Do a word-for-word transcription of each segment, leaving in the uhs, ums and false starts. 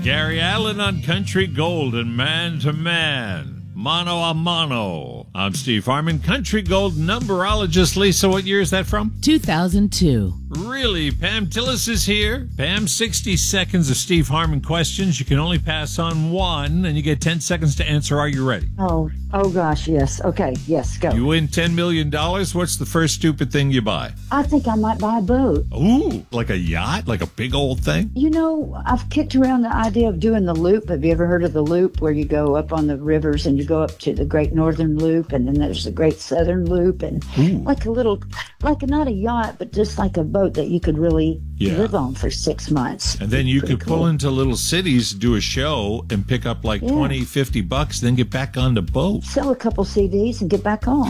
Gary Allen on Country Gold and Man to Man. Mano a mano. I'm Steve Harmon, Country Gold numberologist. Lisa, what year is that from? two thousand two. Really? Pam Tillis is here. Pam, sixty seconds of Steve Harmon questions. You can only pass on one, and you get ten seconds to answer. Are you ready? Oh, oh gosh, yes. Okay, yes, go. You win ten million dollars. What's the first stupid thing you buy? I think I might buy a boat. Ooh, like a yacht? Like a big old thing? You know, I've kicked around the idea of doing the loop. Have you ever heard of the loop, where you go up on the rivers and you go up to the Great Northern Loop, and then there's the Great Southern Loop, and Ooh. like a little, like not a yacht, but just like a boat that you could really Yeah. live on for six months. And then you Pretty could cool. pull into little cities, do a show, and pick up like Yeah. twenty, fifty bucks, then get back on the boat. Sell a couple C Ds and get back on.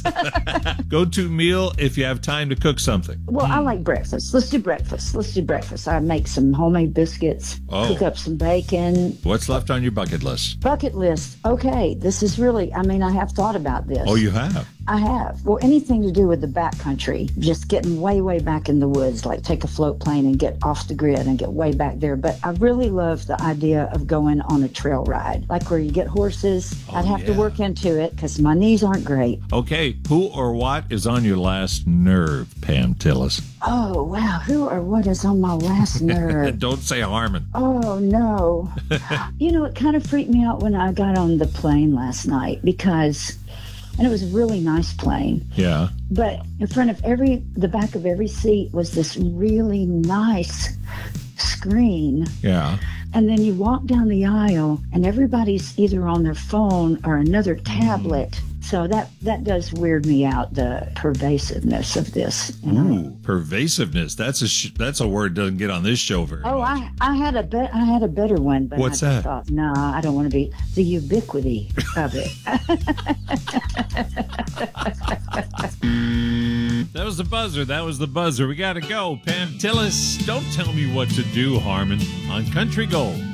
Go-to meal if you have time to cook something. Well, I like breakfast. Let's do breakfast. Let's do breakfast. I make some homemade biscuits, Oh. cook up some bacon. What's left on your bucket list? Bucket list. Okay, this is really, I mean, I have thought about this. Oh, you have? I have. Well, anything to do with the backcountry, just getting way, way back in the woods, like take a float plane and get off the grid and get way back there. But I really love the idea of going on a trail ride, like where you get horses. Oh, I'd have yeah. to work into it because my knees aren't great. Okay, who or what is on your last nerve, Pam Tillis? Oh, wow. Who or what is on my last nerve? Don't say Harmon. Oh, no. You know, it kind of freaked me out when I got on the plane last night because, and it was a really nice plane, Yeah. but in front of every, the back of every seat was this really nice screen. Yeah. And then you walk down the aisle and everybody's either on their phone or another tablet. So that, that does weird me out, the pervasiveness of this. You know? Ooh, pervasiveness. That's a sh- that's a word that doesn't get on this show very Oh, much. I, I had a be- I had a better one, but What's I that? thought, no, I don't want to be the ubiquity of it. That was the buzzer. That was the buzzer. We got to go. Pam Tillis, don't tell me what to do, Harmon, on Country Gold.